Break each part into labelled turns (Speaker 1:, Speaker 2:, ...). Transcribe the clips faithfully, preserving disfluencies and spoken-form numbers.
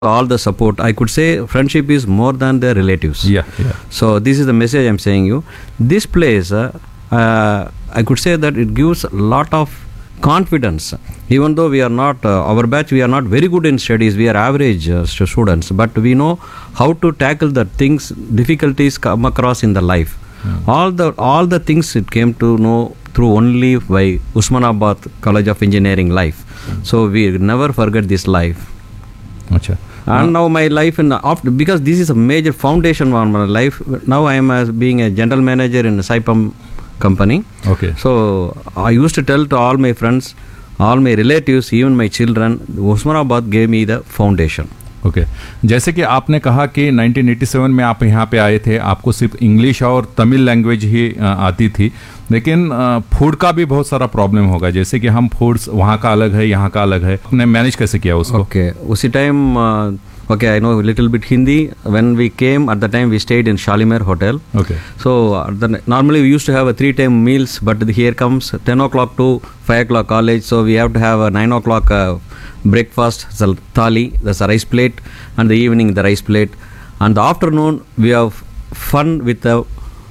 Speaker 1: all the support. I could say friendship is more than the relatives.
Speaker 2: Yeah, yeah.
Speaker 1: So this is the message I'm saying you. This place, uh, uh, I could say that it gives a lot of confidence. Even though we are not, uh, our batch, we are not very good in studies. We are average uh, stu- students, but we know how to tackle the things, difficulties come across in the life.
Speaker 2: Hmm.
Speaker 1: All the all the things it came to know through only by Usmanabad College of Engineering life. So we never forget this life.
Speaker 2: अच्छा.
Speaker 1: And now my life in after, because this is a major foundation on my life. Now I am as being a general manager in a Saipam company.
Speaker 2: Okay.
Speaker 1: So I used to tell to all my friends, all my relatives, even my children, Usmanabad gave me the foundation.
Speaker 2: Okay okay. जैसे कि आपने कहा कि nineteen eighty seven में आप यहाँ पे आए थे, आपको सिर्फ इंग्लिश और तमिल लैंग्वेज ही आती थी, लेकिन फूड का भी बहुत सारा प्रॉब्लम होगा. जैसे कि हम फूड्स वहाँ का अलग है, यहाँ का अलग है, आपने मैनेज कैसे किया उसको?
Speaker 1: Okay okay. उसी time okay, I know a little bit Hindi. When we came, at the time we stayed in Shalimar Hotel.
Speaker 2: Okay.
Speaker 1: So uh, the, normally we used to have a three-time meals, but the, here comes ten o'clock to five o'clock college. So we have to have a nine o'clock uh, breakfast, the thali, that's a rice plate, and the evening the rice plate. And the afternoon we have fun with the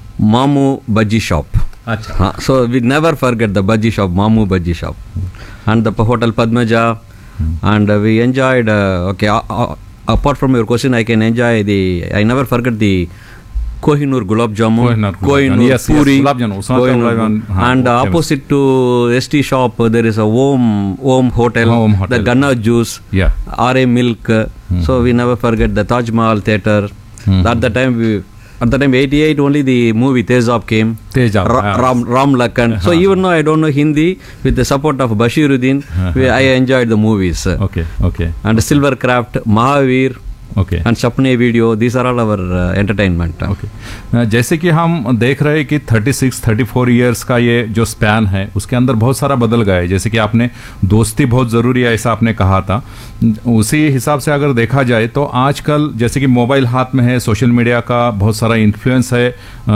Speaker 1: Mamu Bhaji shop.
Speaker 2: Achha.
Speaker 1: Uh, so we never forget the Bhaji shop, Mamu Bhaji shop. Hmm. And the Hotel Padmaja. Hmm. And uh, we enjoyed, uh, okay, uh, uh, apart from your question, I can enjoy the, I never forget the Kohinoor Gulab Jamun, Kohinoor
Speaker 2: yes,
Speaker 1: Puri,
Speaker 2: yes, Gulab Jamun,
Speaker 1: Kohinoor, and uh, opposite to S T shop, uh, there is a Om, Om Hotel,
Speaker 2: Om Hotel,
Speaker 1: the Ganna Juice,
Speaker 2: yeah.
Speaker 1: R A Milk, hmm. So we never forget the Taj Mahal Theatre. Hmm. At the time, we, at the time, eighty-eight, only the movie Tezab came.
Speaker 2: Tezab,
Speaker 1: Ra-
Speaker 2: yeah.
Speaker 1: Ram, Ram Lakhan. Uh-huh. So even though I don't know Hindi, with the support of Bashiruddin, uh-huh. we, I enjoyed the movies.
Speaker 2: Okay, okay.
Speaker 1: And Silvercraft, Mahavir,
Speaker 2: okay.
Speaker 1: and Sapne Video, these are all our uh, entertainment.
Speaker 2: Okay. uh, जैसे कि हम देख रहे हैं कि thirty six thirty four years का ये जो स्पैन है, उसके अंदर बहुत सारा बदल गया है. जैसे कि आपने दोस्ती बहुत ज़रूरी है ऐसा आपने कहा था, उसी हिसाब से अगर देखा जाए तो आजकल जैसे कि मोबाइल हाथ में है, सोशल मीडिया का बहुत सारा इन्फ्लुएंस है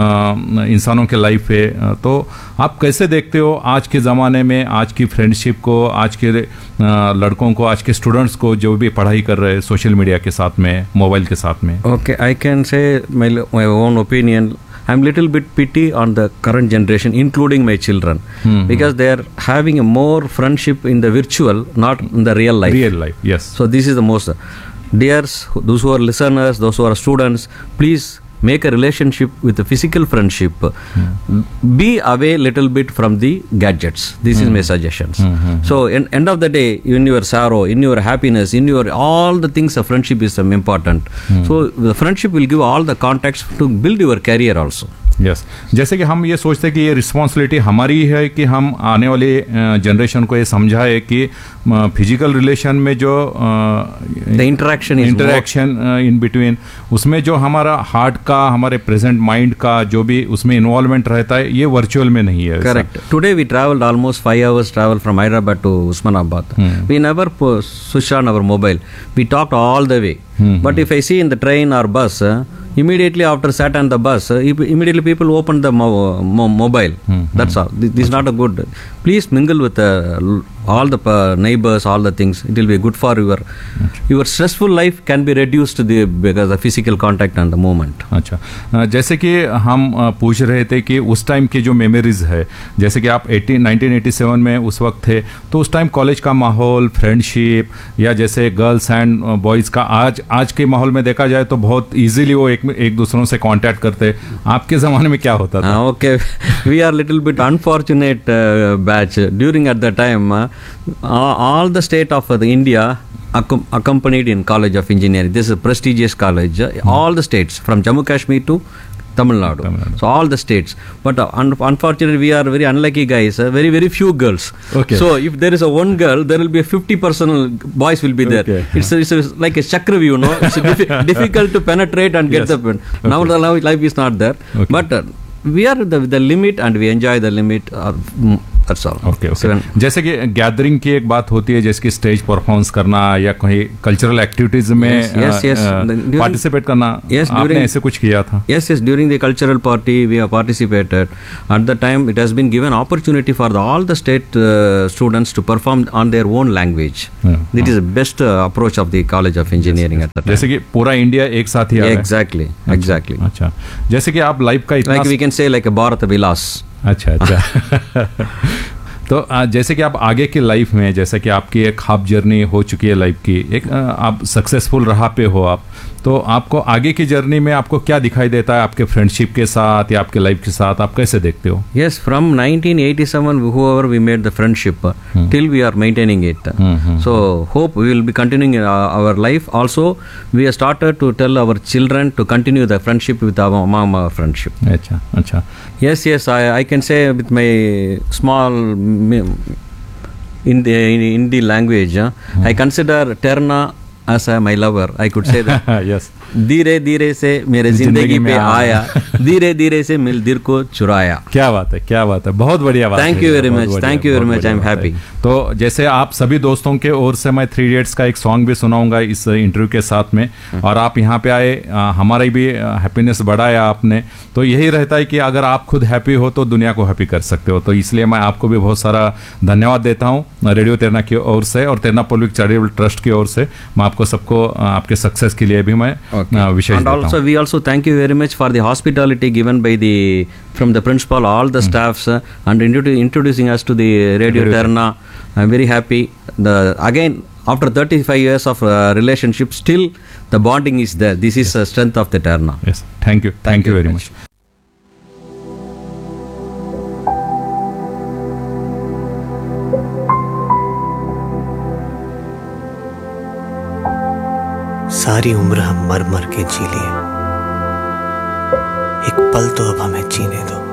Speaker 2: इंसानों के लाइफ पे, तो आप कैसे देखते हो आज के ज़माने में आज की फ्रेंडशिप को, आज के लड़कों को, आज के स्टूडेंट्स को जो भी पढ़ाई कर रहे हैं सोशल मीडिया के साथ में, मोबाइल के साथ में?
Speaker 1: Okay, I can say my, my own opinion. I'm little bit pity on the current generation, including my children, mm-hmm. because they are having a more friendship in the virtual, not in the real life.
Speaker 2: Real life, yes.
Speaker 1: So this is the most. Dears, those who are listeners, those who are students, please make a relationship with a physical friendship. Mm. Be away little bit from the gadgets. This mm. is my suggestions. Mm-hmm. So in end of the day, in your sorrow, in your happiness, in your all the things of friendship is um, important. Mm. So the friendship will give all the context to build your career also.
Speaker 2: Yes yes. जैसे कि हम ये सोचते हैं कि ये responsibility हमारी है कि हम आने वाली जनरेशन को ये समझाए कि फिजिकल रिलेशन में जो
Speaker 1: the interaction
Speaker 2: interaction in between, उसमें जो हमारा हार्ट का, हमारे प्रेजेंट माइंड का जो भी उसमें इन्वॉल्वमेंट रहता है, ये वर्चुअल में नहीं है.
Speaker 1: Correct. Today we travelled almost five hours travel from Hyderabad to Osmanabad. We never switch on our mobile. We talked all the way. But if I see in the train or bus, uh, immediately after sat on the bus, uh, immediately people open the mo- mo- mobile. Mm-hmm. That's all. This, this is not a good. Please mingle with uh, all the uh, neighbors, all the things. It will be good for your okay. your stressful life can be reduced the because of physical contact and the moment.
Speaker 2: अच्छा, जैसे कि हम पूछ रहे थे कि उस time की जो मेमोरीज है, जैसे कि आप नाइनटीन एटी सेवन में उस वक्त थे, तो उस टाइम कॉलेज का माहौल, फ्रेंडशिप या जैसे गर्ल्स एंड बॉयज़ का आज आज के माहौल में देखा जाए तो बहुत इजीली वो एक एक दूसरों से कांटेक्ट करते. आपके ज़माने में क्या होता था?
Speaker 1: Okay, we are little bit unfortunate batch during at the time. All the state of the India accompanied in College of Engineering. This is a prestigious college. Mm. All the states from Jammu Kashmir to Tamil Nadu. Tamil Nadu. So all the states. But uh, un- unfortunately, we are very unlucky guys. Uh, very very few girls. Okay. So if there is a one girl, there will be a fifty percent boys will be there. Okay. It's, a, it's a, like a chakravyuh, you know. It's diffi- difficult to penetrate and get yes. the pen. Okay. Now the life is not there. Okay. But uh, we are the the limit and we enjoy the limit. Uh, That's all.
Speaker 2: Okay okay
Speaker 1: Seven.
Speaker 2: जैसे कि gathering की एक बात होती है, जैसे कि stage performance करना या कहीं कल्चरल एक्टिविटीज में
Speaker 1: Yes, yes, yes. During-
Speaker 2: participate करना,
Speaker 1: Yes,
Speaker 2: आपने
Speaker 1: during-
Speaker 2: ऐसे कुछ किया था?
Speaker 1: Yes, yes. During the cultural party, we have participated. At the time, it has been given opportunity for the, all the state uh, students to perform on their own language.
Speaker 2: Yeah.
Speaker 1: It is the best uh, approach of the College of Engineering at the time.
Speaker 2: जैसे कि पूरा India एक साथ ही आ रहा है।
Speaker 1: Exactly, exactly.
Speaker 2: अच्छा, जैसे कि आप लाइफ का इतना
Speaker 1: Like we can say, like a Bharat Vilas.
Speaker 2: अच्छा अच्छा तो आ, जैसे कि आप आगे की लाइफ में, जैसे कि आपकी एक हाफ जर्नी हो चुकी है लाइफ की, एक आ, आप सक्सेसफुल राह पे हो आप, तो आपको आगे की जर्नी में आपको क्या दिखाई देता है आपके फ्रेंडशिप के साथ या आपके लाइफ के साथ, आप कैसे देखते हो?
Speaker 1: Yes, from nineteen eighty-seven, whoever we made the friendship, uh, till we are maintaining it.
Speaker 2: Hmm.
Speaker 1: So, hope we will be continuing uh, our life. Also, we have started to tell our children to continue the friendship with our mom, our friendship.
Speaker 2: अच्छा अच्छा
Speaker 1: Yes, yes, I, I can say with my small mm, in the in Hindi language, uh, I consider Terna as uh, my lover. I could say that.
Speaker 2: Yes
Speaker 1: धीरे धीरे से मेरे जिंदगी पे आया, धीरे धीरे से मिल दिल को चुराया.
Speaker 2: क्या बात है, क्या बात है, बहुत बढ़िया बात
Speaker 1: Thank
Speaker 2: है,
Speaker 1: you very
Speaker 2: बहुत
Speaker 1: much,
Speaker 2: बढ़िया,
Speaker 1: thank you very
Speaker 2: बहुत
Speaker 1: much, I am
Speaker 2: बढ़िया बात है।
Speaker 1: happy.
Speaker 2: तो जैसे आप सभी दोस्तों के ओर से मैं थ्री इडियट्स का एक सॉन्ग भी सुनाऊंगा इस इंटरव्यू के साथ में, और आप यहाँ पे आए, आ, हमारा भी हैप्पीनेस बढ़ाया आपने, तो यही रहता है कि अगर आप खुद हैप्पी हो तो दुनिया को हैप्पी कर सकते हो। तो इसलिए मैं आपको भी बहुत सारा धन्यवाद देता हूँ रेडियो तेरना की ओर से और तेरना पब्लिक चैरिटेबल ट्रस्ट की ओर से। मैं आपको सबको आ, आपके सक्सेस के लिए भी मैं आ, विशेष
Speaker 1: And
Speaker 2: देता
Speaker 1: also,
Speaker 2: हूँ।
Speaker 1: we also thank you very much for the hospitality given by the from the principal, all the staffs, uh, and introdu- introducing us to the Radio
Speaker 2: Radio
Speaker 1: Terna. I'm very happy. The again, after thirty-five years of uh, relationship, still the bonding is there. This is the strength of the Terna.
Speaker 2: Yes, thank you, thank you very much.
Speaker 3: सारी उम्र हम मर मर के जी लिए, एक पल तो अब हमें जीने दो।